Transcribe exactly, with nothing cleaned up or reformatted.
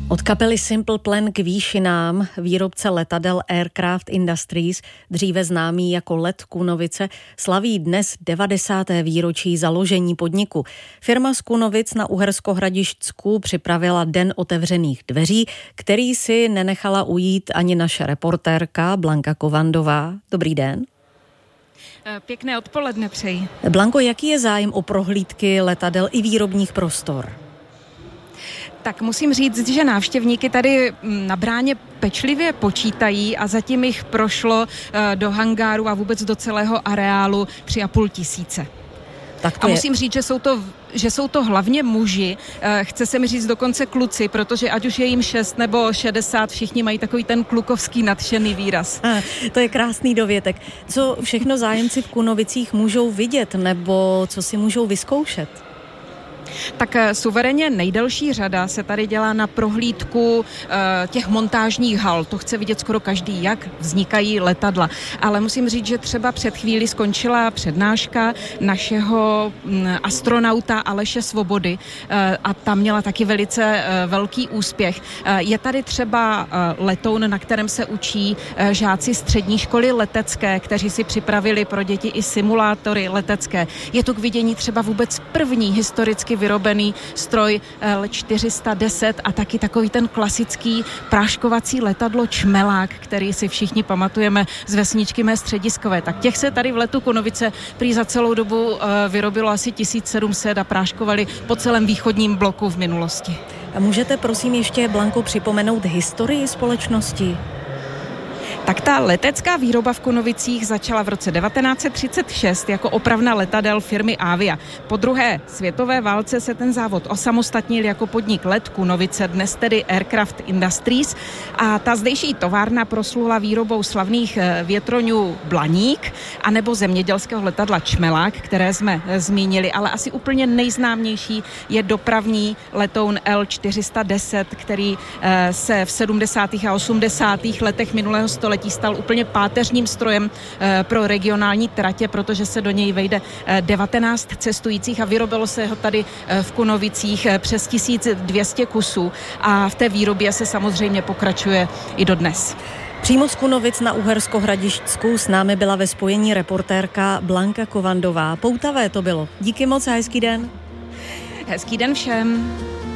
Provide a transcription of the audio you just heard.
Od kapely Simple Plan k výšinám výrobce letadel Aircraft Industries, dříve známý jako Let Kunovice, slaví dnes devadesáté výročí založení podniku. Firma z Kunovic na Uhersko-Hradišťsku připravila den otevřených dveří, který si nenechala ujít ani naše reportérka Blanka Kovandová. Dobrý den. Pěkné odpoledne přeji. Blanko, jaký je zájem o prohlídky letadel i výrobních prostor? Tak musím říct, že návštěvníky tady na bráně pečlivě počítají a zatím jich prošlo do hangáru a vůbec do celého areálu tři a půl tisíce. Tak to a je... musím říct, že jsou to že jsou to hlavně muži, chce se mi říct dokonce kluci, protože ať už je jim šest nebo šedesát, všichni mají takový ten klukovský nadšený výraz. A, to je krásný dovětek. Co všechno zájemci v Kunovicích můžou vidět nebo co si můžou vyzkoušet? Tak suverénně nejdelší řada se tady dělá na prohlídku e, těch montážních hal. To chce vidět skoro každý, jak vznikají letadla. Ale musím říct, že třeba před chvílí skončila přednáška našeho m, astronauta Aleše Svobody e, a ta měla taky velice e, velký úspěch. E, je tady třeba e, letoun, na kterém se učí e, žáci střední školy letecké, kteří si připravili pro děti i simulátory letecké. Je tu k vidění třeba vůbec první historicky vyrobený stroj L čtyři sta deset a taky takový ten klasický práškovací letadlo Čmelák, který si všichni pamatujeme z vesničky mé střediskové. Tak těch se tady v Letu Kunovice prý za celou dobu uh, vyrobilo asi tisíc sedm set a práškovali po celém východním bloku v minulosti. A můžete prosím ještě, Blanko, připomenout historii společnosti? Tak ta letecká výroba v Kunovicích začala v roce devatenáct set třicet šest jako opravna letadel firmy Avia. Po druhé světové válce se ten závod osamostatnil jako podnik Let Kunovice, dnes tedy Aircraft Industries, a ta zdejší továrna proslula výrobou slavných větroňů Blaník anebo zemědělského letadla Čmelák, které jsme zmínili, ale asi úplně nejznámější je dopravní letoun L čtyři sta deset, který se v sedmdesátých a osmdesátých letech minulého století stal úplně páteřním strojem pro regionální tratě, protože se do něj vejde devatenáct cestujících a vyrobilo se ho tady v Kunovicích přes tisíc dvě stě kusů a v té výrobě se samozřejmě pokračuje i dodnes. Přímo z Kunovic na Uhersko-Hradišťsku s námi byla ve spojení reportérka Blanka Kovandová. Poutavé to bylo. Díky moc a hezký den. Hezký den všem.